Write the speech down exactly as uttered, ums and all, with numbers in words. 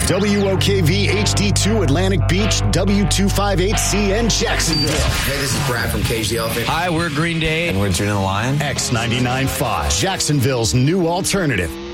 W O K V H D two Atlantic Beach, W two fifty-eight C N Jacksonville. Hey, this is Brad from Cage the Elephant. Hi, we're Green Day. And we're Turning the Lion. X ninety-nine point five, Jacksonville's new alternative.